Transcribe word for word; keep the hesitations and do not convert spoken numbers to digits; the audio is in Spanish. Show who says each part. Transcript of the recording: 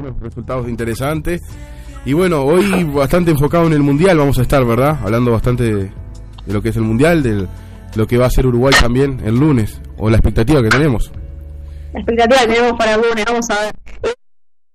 Speaker 1: algunos resultados interesantes. Y bueno, hoy bastante enfocado en el Mundial vamos a estar, ¿verdad? Hablando bastante de, de lo que es el Mundial, de lo que va a ser Uruguay también el lunes, o la expectativa que tenemos.
Speaker 2: La expectativa que tenemos para el lunes, vamos a ver.